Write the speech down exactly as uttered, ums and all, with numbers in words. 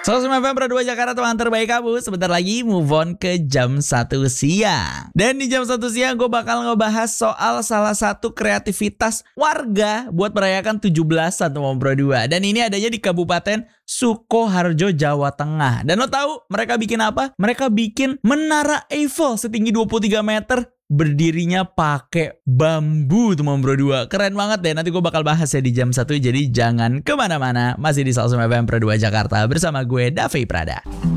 seratus lima F M Pro dua Jakarta, teman terbaik kamu. Sebentar lagi move on ke jam satu siang. Dan di jam satu siang gue bakal ngebahas soal salah satu kreativitas warga buat merayakan tujuh belasan teman Pro dua. Dan ini adanya di Kabupaten Sukoharjo, Jawa Tengah. Dan lo tahu mereka bikin apa? Mereka bikin menara Eiffel setinggi dua puluh tiga meter. Berdirinya pakai bambu teman Pro dua. Keren banget deh. Nanti gue bakal bahas ya di jam satu. Jadi jangan kemana-mana. Masih di seratus lima F M Pro dua Jakarta bersama gue Davi Prada.